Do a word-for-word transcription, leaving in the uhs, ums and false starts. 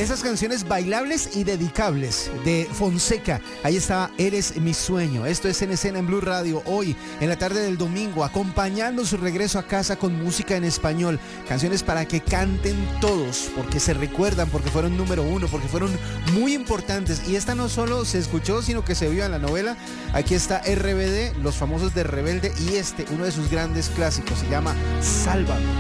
de esas canciones bailables y dedicables de Fonseca. Ahí está, Eres mi sueño. Esto es En Escena en Blue Radio, hoy en la tarde del domingo, acompañando su regreso a casa con música en español. Canciones para que canten todos, porque se recuerdan, porque fueron número uno, porque fueron muy importantes. Y esta no solo se escuchó, sino que se vio en la novela. Aquí está R B D, los famosos de Rebelde, y este, uno de sus grandes clásicos, se llama Sálvame.